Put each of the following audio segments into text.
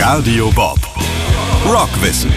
Radio Bob. Rockwissen.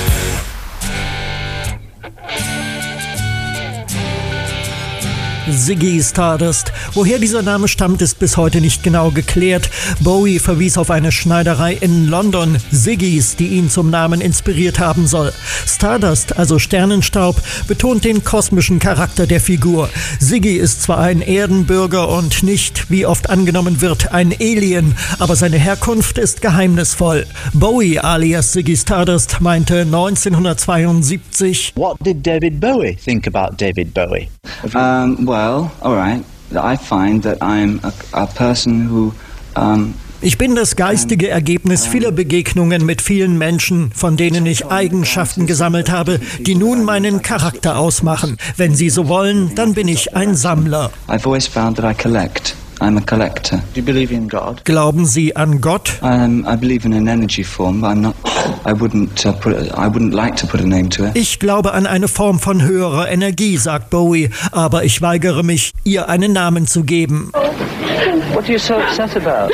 Ziggy Stardust. Woher dieser Name stammt, ist bis heute nicht genau geklärt. Bowie verwies auf eine Schneiderei in London, Ziggy's, die ihn zum Namen inspiriert haben soll. Stardust, also Sternenstaub, betont den kosmischen Charakter der Figur. Ziggy ist zwar ein Erdenbürger und nicht, wie oft angenommen wird, ein Alien, aber seine Herkunft ist geheimnisvoll. Bowie alias Ziggy Stardust meinte 1972: What did David Bowie think about David Bowie? Well, all right. I find that I'm a person who Ich bin das geistige Ergebnis vieler Begegnungen mit vielen Menschen, von denen ich Eigenschaften gesammelt habe, die nun meinen Charakter ausmachen. Wenn Sie so wollen, dann bin ich ein Sammler. I've always found that I collect. I'm a collector. Do you believe in God? Glauben Sie an Gott? I believe in an energy form, but I wouldn't like to put a name to it. Ich glaube an eine Form von höherer Energie, sagt Bowie, aber ich weigere mich, ihr einen Namen zu geben. What are you so upset about?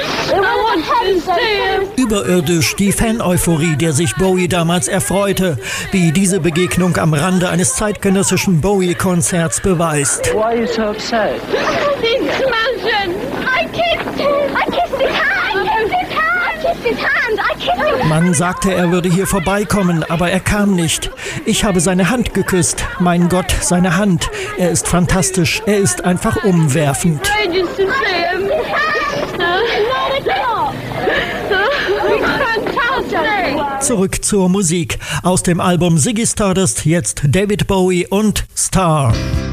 Überirdisch die Fan-Euphorie, der sich Bowie damals erfreute, wie diese Begegnung am Rande eines zeitgenössischen Bowie-Konzerts beweist. Why are you so upset? Man sagte, er würde hier vorbeikommen, aber er kam nicht. Ich habe seine Hand geküsst. Mein Gott, seine Hand. Er ist fantastisch. Er ist einfach umwerfend. Zurück zur Musik. Aus dem Album Ziggy Stardust jetzt David Bowie und Star.